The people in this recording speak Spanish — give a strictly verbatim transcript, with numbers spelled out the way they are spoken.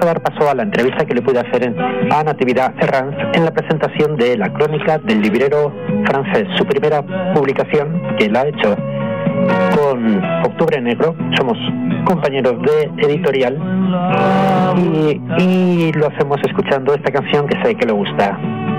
a dar paso a la entrevista que le pude hacer a Natividad Herranz en la presentación de La Crónica del Librero Francés, su primera publicación, que la ha hecho con Octubre Negro. Somos compañeros de editorial y, y lo hacemos escuchando esta canción que sé que le gusta.